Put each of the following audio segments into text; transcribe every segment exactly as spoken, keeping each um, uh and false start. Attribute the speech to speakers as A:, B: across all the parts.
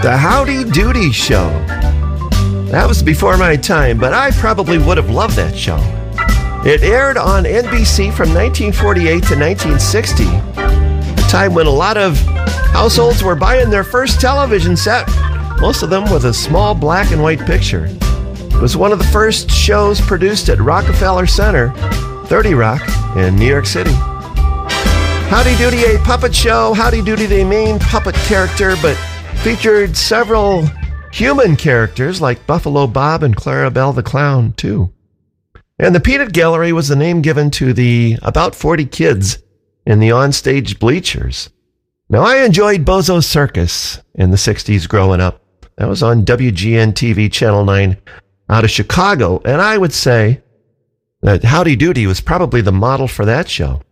A: The Howdy Doody Show. That was before my time, but I probably would have loved that show. It aired on N B C from nineteen forty-eight to nineteen sixty, a time when a lot of households were buying their first television set, most of them with a small black and white picture. It was one of the first shows produced at Rockefeller Center, thirty Rock, in New York City. Howdy Doody, a puppet show. Howdy Doody, the main puppet character, but featured several human characters like Buffalo Bob and Clarabelle the Clown, too. And the Peanut Gallery was the name given to the about forty kids in the onstage bleachers. Now, I enjoyed Bozo's Circus in the sixties growing up. That was on W G N T V Channel nine out of Chicago, and I would say that Howdy Doody was probably the model for that show.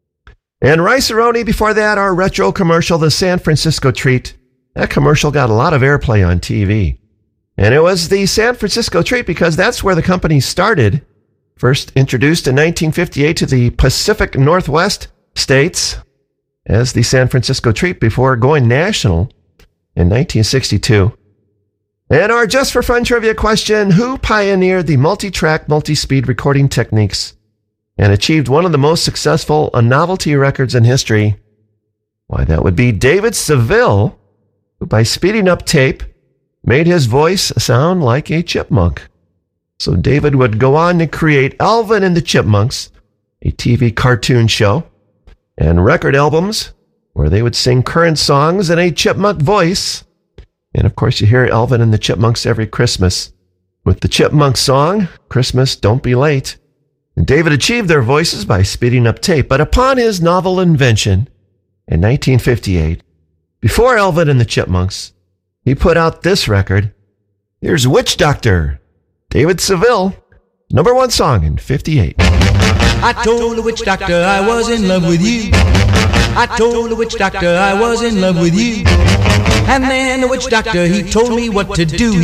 A: And Rice-A-Roni, before that, our retro commercial, the San Francisco Treat. That commercial got a lot of airplay on T V. And it was the San Francisco Treat because that's where the company started. First introduced in nineteen fifty-eight to the Pacific Northwest states as the San Francisco Treat before going national in nineteen sixty-two. And our Just for Fun trivia question, who pioneered the multi-track, multi-speed recording techniques and achieved one of the most successful novelty records in history? Why, that would be David Seville, who by speeding up tape made his voice sound like a chipmunk. So David would go on to create Alvin and the Chipmunks, a T V cartoon show, and record albums where they would sing current songs in a chipmunk voice. And of course, you hear Alvin and the Chipmunks every Christmas with the Chipmunk song, Christmas Don't Be Late. And David achieved their voices by speeding up tape. But upon his novel invention in nineteen fifty-eight, before Alvin and the Chipmunks, he put out this record. Here's Witch Doctor, David Seville, number one song in fifty-eight.
B: I told the witch doctor I was in love with you. I told the witch doctor I was in love with you. And then the witch doctor, he told me what to do.